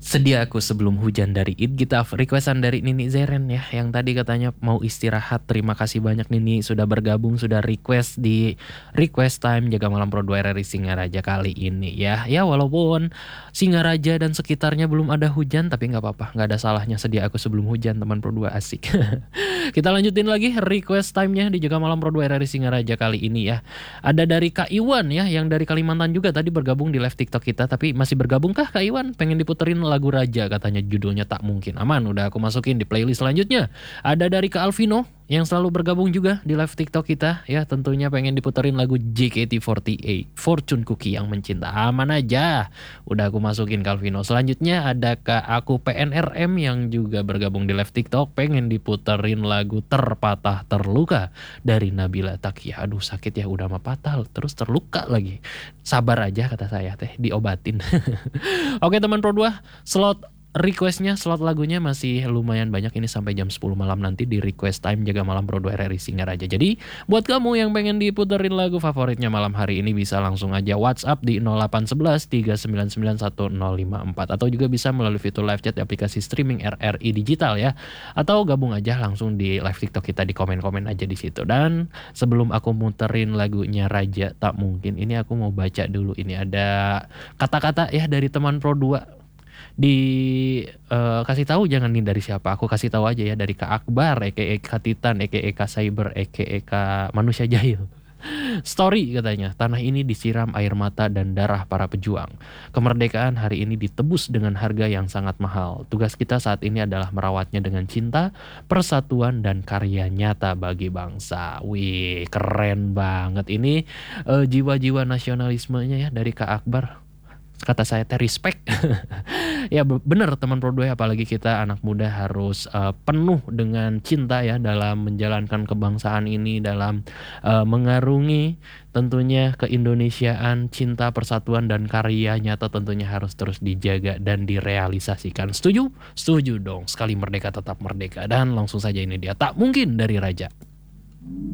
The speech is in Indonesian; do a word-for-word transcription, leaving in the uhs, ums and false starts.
Sedia aku sebelum hujan dari It Gitaf, requestan dari Nini Zeren ya, yang tadi katanya mau istirahat. Terima kasih banyak Nini sudah bergabung, sudah request di Request Time Jaga Malam Pro dua R R I Singaraja kali ini ya. Ya walaupun Singaraja dan sekitarnya belum ada hujan, tapi nggak apa-apa, nggak ada salahnya sedia aku sebelum hujan teman Pro dua, asik. Kita lanjutin lagi request time-nya di Jaga Malam Pro dua R R I Singaraja kali ini ya. Ada dari Kak Iwan ya, yang dari Kalimantan juga tadi bergabung di live TikTok kita, tapi masih bergabungkah Kak Iwan? Pengen diputerin lagu Raja katanya, judulnya Tak Mungkin. Aman, udah aku masukin di playlist selanjutnya. Ada dari Kak Alvino yang selalu bergabung juga di live TikTok kita ya, tentunya pengen diputerin lagu J K T empat delapan Fortune Cookie yang mencinta. Aman aja, udah aku masukin Kak Alvino. Selanjutnya ada Kak Aku P N R M yang juga bergabung di live TikTok, pengen diputerin lagu Terpatah Terluka dari Nabila Takia. Aduh sakit ya, udah mah patah terus terluka lagi. Sabar aja kata saya teh, diobatin. Oke teman Pro dua, slot requestnya, slot lagunya masih lumayan banyak ini sampai jam sepuluh malam nanti di Request Time Jaga Malam Pro dua R R I Singaraja. Jadi buat kamu yang pengen diputerin lagu favoritnya malam hari ini, bisa langsung aja WhatsApp di nol delapan satu satu tiga sembilan sembilan satu nol lima empat, atau juga bisa melalui fitur live chat di aplikasi streaming R R I Digital ya, atau gabung aja langsung di live TikTok kita, di komen-komen aja di situ. Dan sebelum aku muterin lagunya Raja Tak Mungkin, ini aku mau baca dulu, ini ada kata-kata ya dari teman Pro dua. Di uh, kasih tahu jangan nih dari siapa, aku kasih tahu aja ya, dari Kak Akbar aka Kak Titan aka Kak Cyber aka Kak Manusia Jahil. Story katanya, tanah ini disiram air mata dan darah para pejuang. Kemerdekaan hari ini ditebus dengan harga yang sangat mahal. Tugas kita saat ini adalah merawatnya dengan cinta, persatuan, dan karya nyata bagi bangsa. Wih, keren banget ini uh, jiwa-jiwa nasionalismenya ya dari Kak Akbar. Kata saya teh respect. Ya bener teman Pro dua, apalagi kita anak muda harus uh, penuh dengan cinta ya dalam menjalankan kebangsaan ini, dalam uh, mengarungi tentunya keindonesiaan, cinta, persatuan, dan karya nyata tentunya harus terus dijaga dan direalisasikan. Setuju? Setuju dong. Sekali merdeka tetap merdeka. Dan langsung saja ini dia Tak Mungkin dari Raja.